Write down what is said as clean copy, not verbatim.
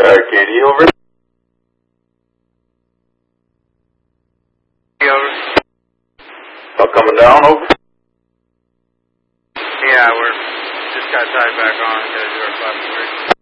Katie, over. Over. Oh, coming down, over. Yeah, we're just got tied back on. Gotta do our 5 3.